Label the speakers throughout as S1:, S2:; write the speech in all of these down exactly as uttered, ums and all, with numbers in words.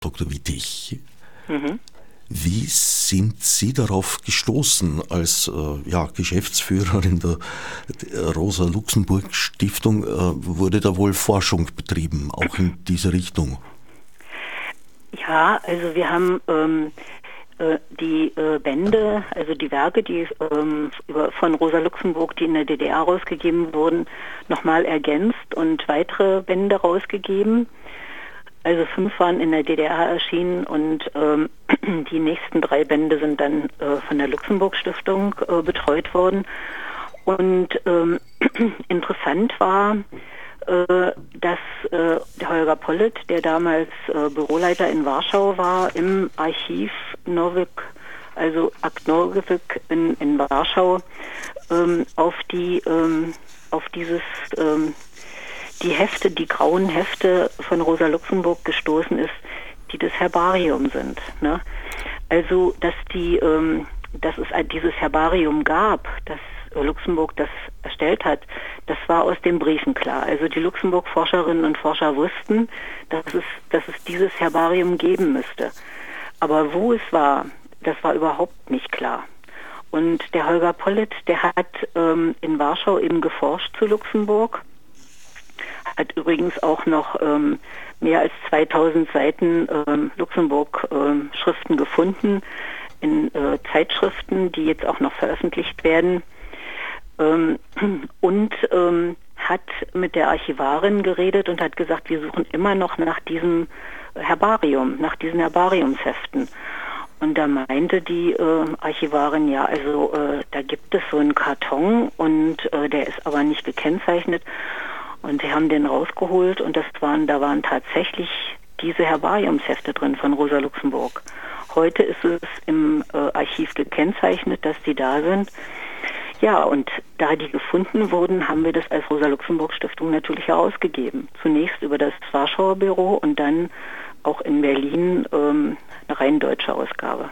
S1: Doktor Wittig,
S2: Mhm.
S1: wie sind Sie darauf gestoßen, als äh, ja, Geschäftsführerin der, der Rosa-Luxemburg-Stiftung? Äh, wurde da wohl Forschung betrieben, auch in diese Richtung?
S2: Ja, also wir haben ähm, äh, die äh, Bände, also die Werke, die ähm, über, von Rosa Luxemburg, die in der D D R rausgegeben wurden, nochmal ergänzt und weitere Bände rausgegeben. Also fünf waren in der D D R erschienen und ähm, die nächsten drei Bände sind dann äh, von der Luxemburg-Stiftung äh, betreut worden. Und ähm, interessant war, äh, dass äh, der Holger Pollitt, der damals äh, Büroleiter in Warschau war, im Archiv Nowyk, also Akt Nowyk in, in Warschau, ähm, auf die ähm, auf dieses ähm, die Hefte, die grauen Hefte von Rosa Luxemburg gestoßen ist, die das Herbarium sind. Ne? Also, dass die, ähm, dass es dieses Herbarium gab, dass Luxemburg das erstellt hat, das war aus den Briefen klar. Also die Luxemburg-Forscherinnen und Forscher wussten, dass es, dass es dieses Herbarium geben müsste. Aber wo es war, das war überhaupt nicht klar. Und der Holger Pollitt, der hat ähm, in Warschau eben geforscht zu Luxemburg, hat übrigens auch noch ähm, mehr als zweitausend Seiten ähm, Luxemburg-Schriften ähm, gefunden, in äh, Zeitschriften, die jetzt auch noch veröffentlicht werden. Ähm, und ähm, hat mit der Archivarin geredet und hat gesagt, wir suchen immer noch nach diesem Herbarium, nach diesen Herbariumsheften. Und da meinte die äh, Archivarin, ja, also äh, da gibt es so einen Karton und äh, der ist aber nicht gekennzeichnet. Und sie haben den rausgeholt und das waren, da waren tatsächlich diese Herbariumshefte drin von Rosa Luxemburg. Heute ist es im äh, Archiv gekennzeichnet, dass die da sind. Ja, und da die gefunden wurden, haben wir das als Rosa-Luxemburg-Stiftung natürlich herausgegeben. Zunächst über das Warschauer Büro und dann auch in Berlin ähm, eine rein deutsche Ausgabe.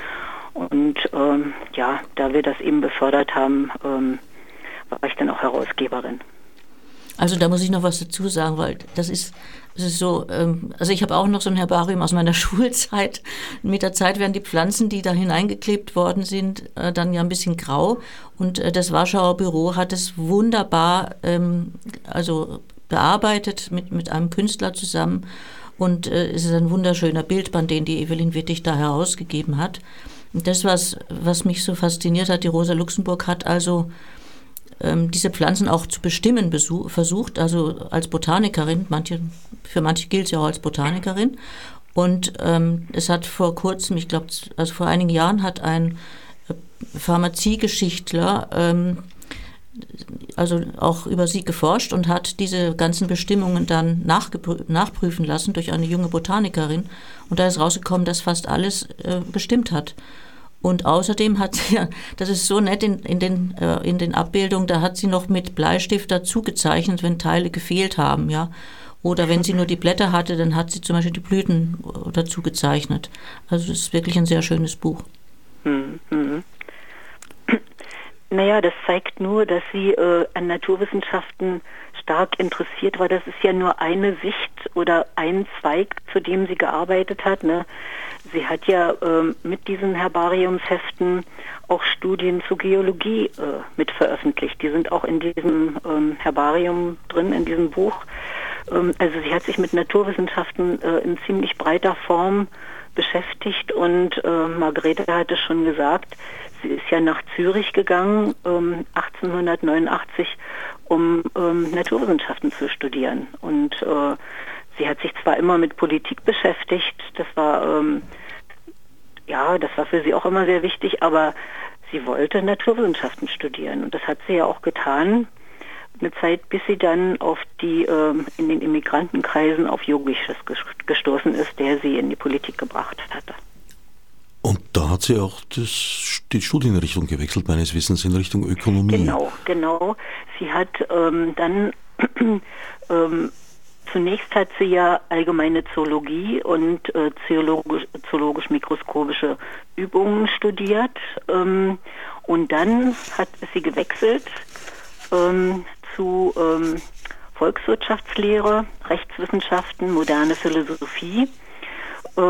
S2: Und ähm, ja, da wir das eben befördert haben, ähm, war ich dann auch Herausgeberin.
S3: Also da muss ich noch was dazu sagen, weil das ist, das ist so, ähm, also ich habe auch noch so ein Herbarium aus meiner Schulzeit. Mit der Zeit werden die Pflanzen, die da hineingeklebt worden sind, äh, dann ja ein bisschen grau. Und äh, das Warschauer Büro hat es wunderbar ähm, also bearbeitet mit, mit einem Künstler zusammen. Und äh, es ist ein wunderschöner Bildband, den die Evelyn Wittig da herausgegeben hat. Und das, was, was mich so fasziniert hat, die Rosa Luxemburg hat also diese Pflanzen auch zu bestimmen besuch, versucht, also als Botanikerin, manche, für manche gilt sie auch als Botanikerin. Und ähm, es hat vor kurzem, ich glaube, also vor einigen Jahren hat ein Pharmaziegeschichtler ähm, also auch über sie geforscht und hat diese ganzen Bestimmungen dann nachprüfen lassen durch eine junge Botanikerin. Und da ist rausgekommen, dass fast alles äh, gestimmt hat. Und außerdem hat sie, das ist so nett in, in, den, äh, in den Abbildungen, da hat sie noch mit Bleistift dazu gezeichnet, wenn Teile gefehlt haben, ja. Oder wenn sie nur die Blätter hatte, dann hat sie zum Beispiel die Blüten dazu gezeichnet. Also das ist wirklich ein sehr schönes Buch.
S2: Mhm. Naja, das zeigt nur, dass sie äh, an Naturwissenschaften stark interessiert war. Das ist ja nur eine Sicht oder ein Zweig, zu dem sie gearbeitet hat, ne? Sie hat ja ähm, mit diesen Herbariumsheften auch Studien zu Geologie äh, mit veröffentlicht. Die sind auch in diesem ähm, Herbarium drin, in diesem Buch. Ähm, also sie hat sich mit Naturwissenschaften äh, in ziemlich breiter Form beschäftigt und äh, Margarete hatte schon gesagt, sie ist ja nach Zürich gegangen, ähm, achtzehnhundertneunundachtzig, um ähm, Naturwissenschaften zu studieren. Und äh, sie hat sich zwar immer mit Politik beschäftigt, das war ähm, ja, das war für sie auch immer sehr wichtig, aber sie wollte Naturwissenschaften studieren und das hat sie ja auch getan, eine Zeit, bis sie dann auf die ähm, in den Immigrantenkreisen auf Jogiches gestoßen ist, der sie in die Politik gebracht hatte.
S1: Und da hat sie auch das, die Studienrichtung gewechselt, meines Wissens, in Richtung Ökonomie.
S2: Genau, genau. Sie hat ähm, dann ähm, zunächst hat sie ja allgemeine Zoologie und äh, zoologisch, zoologisch-mikroskopische Übungen studiert ähm, und dann hat sie gewechselt ähm, zu ähm, Volkswirtschaftslehre, Rechtswissenschaften, moderne Philosophie